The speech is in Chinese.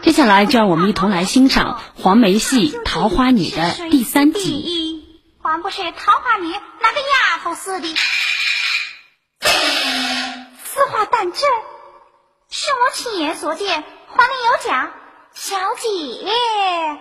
接下来就让我们一同来欣赏黄梅戏《桃花女》的第3集。 还不是桃花女那个丫头似的，此话当真？是我亲眼所见，还能有假？小姐